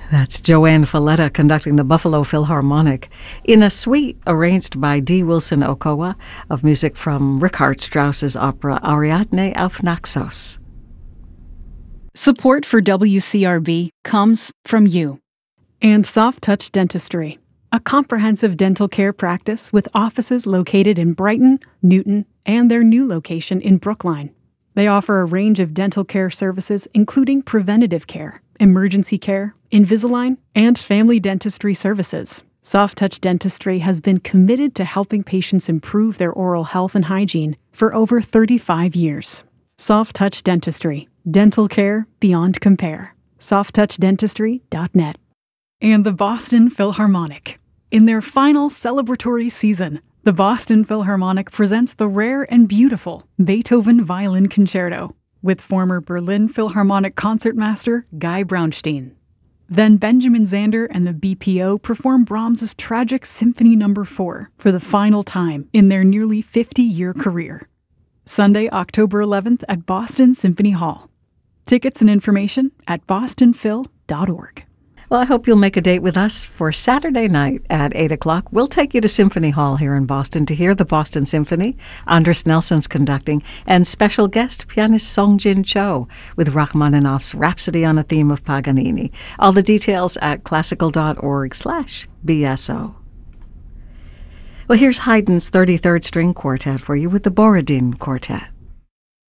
That's Joanne Falletta conducting the Buffalo Philharmonic in a suite arranged by D. Wilson Okowa of music from Richard Strauss's opera Ariadne auf Naxos. Support for WCRB comes from you. And Soft Touch Dentistry, a comprehensive dental care practice with offices located in Brighton, Newton, and their new location in Brookline. They offer a range of dental care services including preventative care, emergency care, Invisalign, and family dentistry services. Soft Touch Dentistry has been committed to helping patients improve their oral health and hygiene for over 35 years. Soft Touch Dentistry, dental care beyond compare. softtouchdentistry.net. And the Boston Philharmonic. In their final celebratory season, the Boston Philharmonic presents the rare and beautiful Beethoven Violin Concerto with former Berlin Philharmonic concertmaster Guy Braunstein. Then Benjamin Zander and the BPO perform Brahms's tragic Symphony No. 4 for the final time in their nearly 50-year career. Sunday, October 11th at Boston Symphony Hall. Tickets and information at bostonphil.org. Well, I hope you'll make a date with us for Saturday night at 8 o'clock. We'll take you to Symphony Hall here in Boston to hear the Boston Symphony. Andras Nelson's conducting, and special guest pianist Song Jin Cho with Rachmaninoff's Rhapsody on a Theme of Paganini. All the details at classical.org/BSO. Well, here's Haydn's 33rd String Quartet for you with the Borodin Quartet.